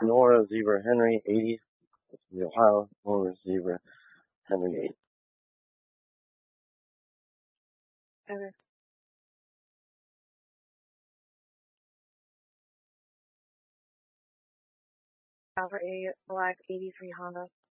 Nora Zebra Henry 80. The Ohio Nora Zebra Henry 80. Okay. Alpha A Black 83 Honda.